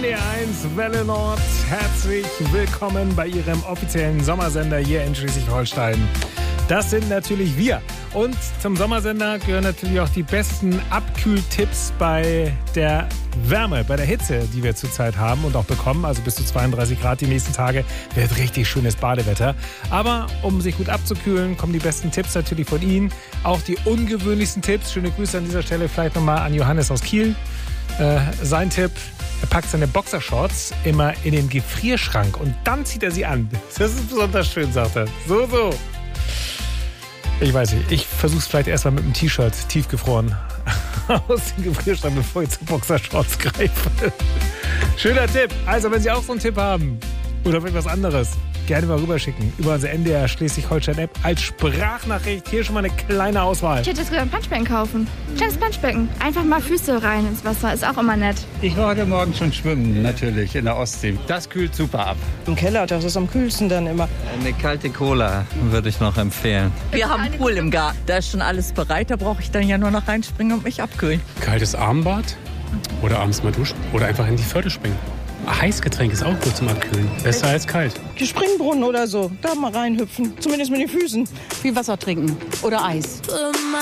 NDR1 Welle Nord. Herzlich willkommen bei Ihrem offiziellen Sommersender hier in Schleswig-Holstein. Das sind natürlich wir. Und zum Sommersender gehören natürlich auch die besten Abkühltipps bei der Wärme, bei der Hitze, die wir zurzeit haben und auch bekommen. Also bis zu 32 Grad die nächsten Tage wird richtig schönes Badewetter. Aber um sich gut abzukühlen, kommen die besten Tipps natürlich von Ihnen. Auch die ungewöhnlichsten Tipps. Schöne Grüße an dieser Stelle vielleicht nochmal an Johannes aus Kiel. Sein Tipp: Er packt seine Boxershorts immer in den Gefrierschrank und dann zieht er sie an. Das ist besonders schön, sagt er. So. Ich weiß nicht, ich versuch's vielleicht erstmal mit einem T-Shirt tiefgefroren aus dem Gefrierschrank, bevor ich zu Boxershorts greife. Schöner Tipp. Also, wenn Sie auch so einen Tipp haben oder irgendwas anderes, gerne mal rüberschicken über unsere NDR Schleswig-Holstein-App als Sprachnachricht. Hier schon mal eine kleine Auswahl. Ich hätte jetzt sogar ein Planschbecken kaufen. Kleines Planschbecken. Einfach mal Füße rein ins Wasser. Ist auch immer nett. Ich war heute Morgen schon schwimmen, natürlich, in der Ostsee. Das kühlt super ab. Im Keller, das ist am kühlsten dann immer. Eine kalte Cola würde ich noch empfehlen. Wir haben einen Pool im Garten. Da ist schon alles bereit. Da brauche ich dann ja nur noch reinspringen und mich abkühlen. Kaltes Armbad oder abends mal duschen oder einfach in die Förde springen. Heißgetränk ist auch gut zum Abkühlen. Besser als kalt. Die Springbrunnen oder so, da mal reinhüpfen. Zumindest mit den Füßen. Viel Wasser trinken oder Eis.